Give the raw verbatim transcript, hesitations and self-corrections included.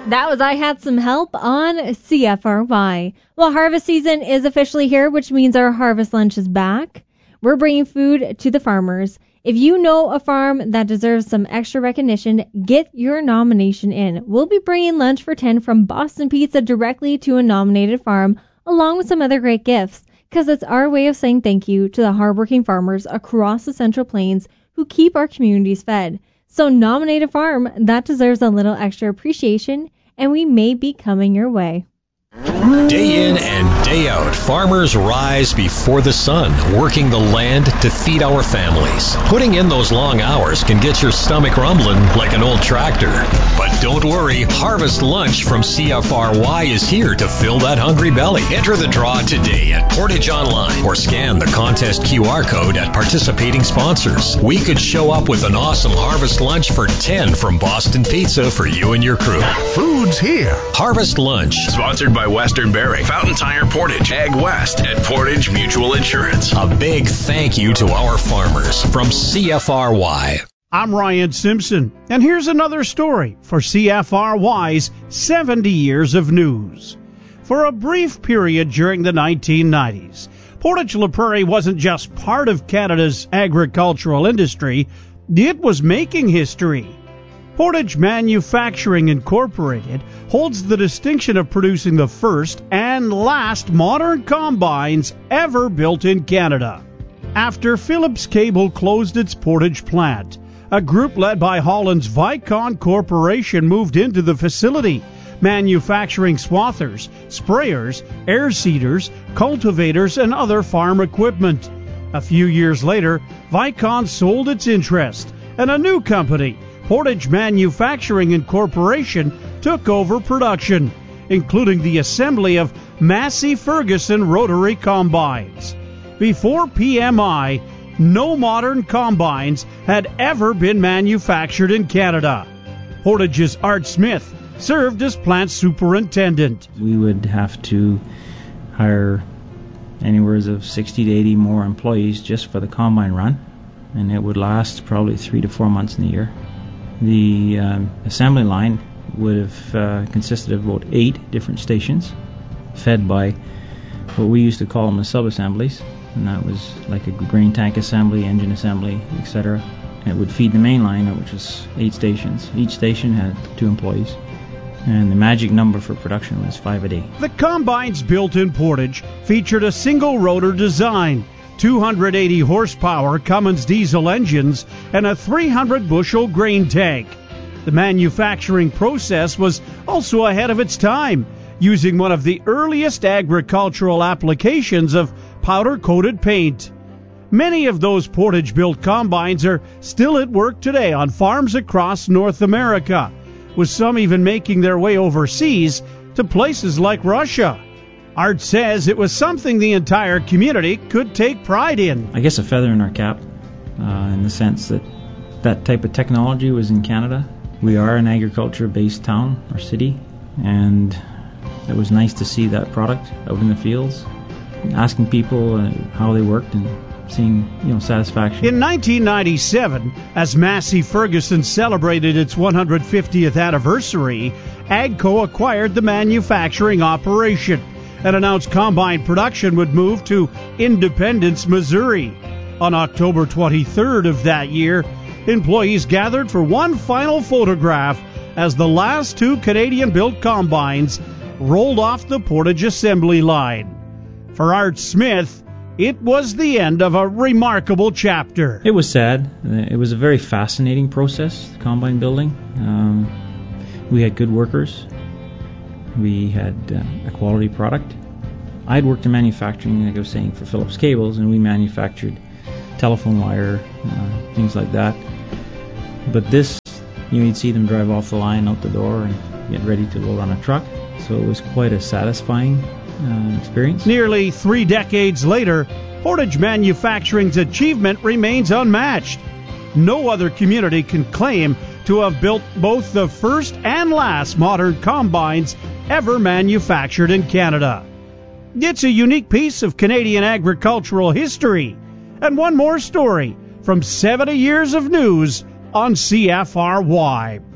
That was I Had Some Help on C F R Y. Well, harvest season is officially here, which means our harvest lunch is back. We're bringing food to the farmers. If you know a farm that deserves some extra recognition, get your nomination in. We'll be bringing lunch for ten from Boston Pizza directly to a nominated farm, along with some other great gifts, because it's our way of saying thank you to the hardworking farmers across the Central Plains who keep our communities fed. So nominate a farm that deserves a little extra appreciation, and we may be coming your way. Day in and day out, farmers rise before the sun, working the land to feed our families. Putting in those long hours can get your stomach rumbling like an old tractor. But don't worry, Harvest Lunch from C F R Y is here to fill that hungry belly. Enter the draw today at Portage Online or scan the contest Q R code at participating sponsors. We could show up with an awesome Harvest Lunch for ten from Boston Pizza for you and your crew. Food's here. Harvest Lunch. Sponsored by Western Berry, Fountain Tire Portage, Ag West, and Portage Mutual Insurance. A big thank you to our farmers from C F R Y. I'm Ryan Simpson, and here's another story for C F R Y's seventy years of news. For a brief period during the nineteen nineties, Portage La Prairie wasn't just part of Canada's agricultural industry, it was making history. Portage Manufacturing Incorporated holds the distinction of producing the first and last modern combines ever built in Canada. After Phillips Cable closed its Portage plant, a group led by Holland's Vicon Corporation moved into the facility, manufacturing swathers, sprayers, air seeders, cultivators, and other farm equipment. A few years later, Vicon sold its interest, and a new company, Portage Manufacturing Incorporation, took over production, including the assembly of Massey Ferguson rotary combines. Before P M I, no modern combines had ever been manufactured in Canada. Portage's Art Smith served as plant superintendent. We would have to hire anywhere of sixty to eighty more employees just for the combine run, and it would last probably three to four months in the year. The um, assembly line would have uh, consisted of about eight different stations, fed by what we used to call them the sub-assemblies, and that was like a grain tank assembly, engine assembly, et cetera. And it would feed the main line, which was eight stations. Each station had two employees, and the magic number for production was five a day. The combines built in Portage featured a single rotor design, two hundred eighty horsepower Cummins diesel engines, and a three hundred bushel grain tank. The manufacturing process was also ahead of its time, using one of the earliest agricultural applications of powder-coated paint. Many of those Portage-built combines are still at work today on farms across North America, with some even making their way overseas to places like Russia. Art says it was something the entire community could take pride in. I guess a feather in our cap, uh, in the sense that that type of technology was in Canada. We are an agriculture-based town or city, and it was nice to see that product out in the fields, asking people uh, how they worked and seeing, you know, satisfaction. In nineteen ninety-seven, as Massey Ferguson celebrated its one hundred fiftieth anniversary, AGCO acquired the manufacturing operation and announced combine production would move to Independence, Missouri. On October twenty-third of that year, employees gathered for one final photograph as the last two Canadian-built combines rolled off the Portage assembly line. For Art Smith, it was the end of a remarkable chapter. It was sad. It was a very fascinating process, combine building. Um, we had good workers. We had uh, a quality product. I'd worked in manufacturing, like I was saying, for Phillips Cables, and we manufactured telephone wire, uh, things like that. But this, you know, you'd see them drive off the line, out the door, and get ready to load on a truck. So it was quite a satisfying uh, experience. Nearly three decades later, Portage Manufacturing's achievement remains unmatched. No other community can claim to have built both the first and last modern combines ever manufactured in Canada. It's a unique piece of Canadian agricultural history. And one more story from seventy years of news on C F R Y.